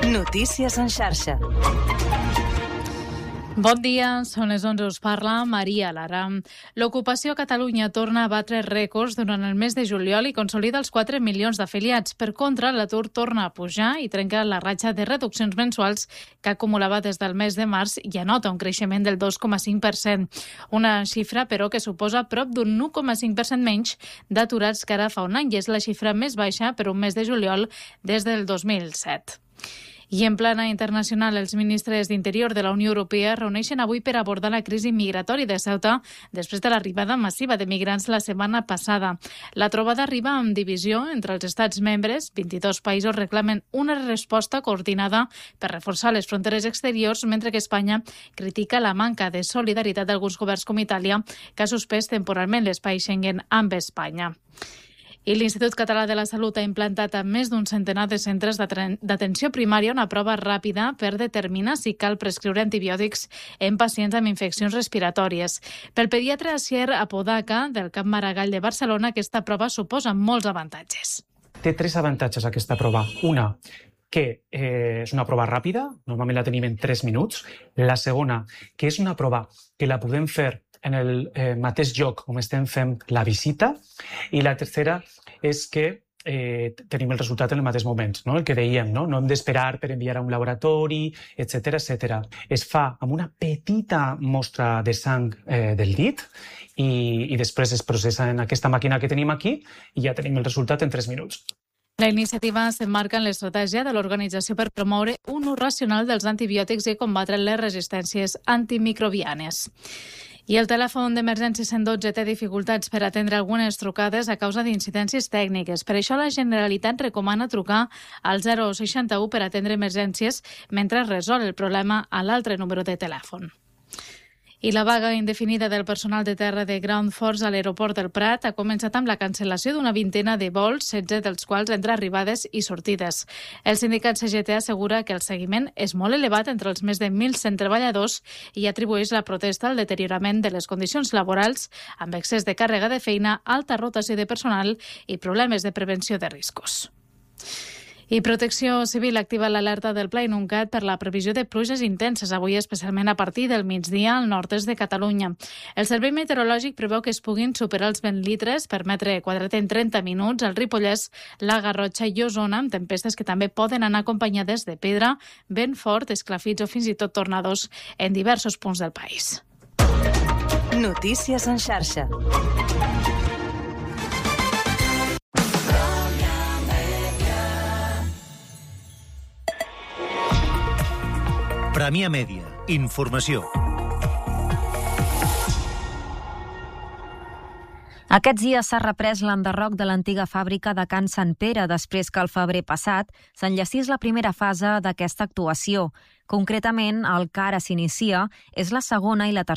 Notícies en xarxa. Bon dia, són les 11, us parla Maria Lara. L'ocupació a Catalunya torna a batre rècords durant el mes de juliol i consolida els 4 milions d'afiliats. Per contra, l'atur torna a pujar i trenca la ratxa de reduccions mensuals que acumulava des del mes de març i anota un creixement del 2,5%. Una xifra, però, que suposa prop d'un 1,5% menys d'aturats que ara fa un any i és la xifra més baixa per un mes de juliol des del 2007. I en plana internacional, els ministres d'Interior de la Unió Europea reuneixen avui per abordar la crisi migratòria de Ceuta després de l'arribada massiva de migrants la setmana passada. La trobada arriba amb divisió entre els estats membres. 22 països reclamen una resposta coordinada per reforçar les fronteres exteriors, mentre que Espanya critica la manca de solidaritat d'alguns governs com Itàlia, que ha suspès temporalment l'espai Schengen amb Espanya. I l'Institut Català de la Salut ha implantat a més d'un centenar de centres d'atenció primària una prova ràpida per determinar si cal prescriure antibiòtics en pacients amb infeccions respiratòries. Pel pediatre Asier Apodaca, del Camp Maragall de Barcelona, aquesta prova suposa molts avantatges. Té 3 avantatges aquesta prova. Una, que és una prova ràpida, normalment la tenim en 3 minuts. La segona, que és una prova que la podem fer en el mateix lloc on estem fent la visita. I la tercera és que tenim el resultat en el mateix moment, no? El que dèiem, no hem d'esperar per enviar a un laboratori, etc. Es fa amb una petita mostra de sang del dit i després es processa en aquesta màquina que tenim aquí i ja tenim el resultat en 3 minuts. La iniciativa s'emmarca en l'estratègia de l'organització per promoure un ús racional dels antibiòtics i combatre les resistències antimicrobianes. I el telèfon d'emergència 112 té dificultats per atendre algunes trucades a causa d'incidències tècniques. Per això la Generalitat recomana trucar al 061 per atendre emergències mentre resol el problema a l'altre número de telèfon. I la vaga indefinida del personal de terra de Ground Force a l'aeroport del Prat ha començat amb la cancel·lació d'una vintena de vols, 16 dels quals entre arribades i sortides. El sindicat CGT assegura que el seguiment és molt elevat entre els més de 1.100 treballadors i atribueix la protesta al deteriorament de les condicions laborals amb excés de càrrega de feina, alta rotació de personal i problemes de prevenció de riscos. I Protecció Civil activa l'alerta del Pla Inuncat per la previsió de pluges intenses, avui especialment a partir del migdia al nord-est de Catalunya. El Servei Meteorològic preveu que es puguin superar els 20 litres per metre quadrat en 30 minuts al Ripollès, la Garrotxa i Osona, amb tempestes que també poden anar acompanyades de pedra, vent fort, esclafits o fins i tot tornados en diversos punts del país. Notícies en xarxa. Premià Mèdia. Informació. Aquests dies s'ha reprès l'enderroc de l'antiga fàbrica de Can Sant Pere després que el febrer passat s'enllacís la primera fase d'aquesta actuació. Concretament, el que ara s'inicia és la segona i la tercera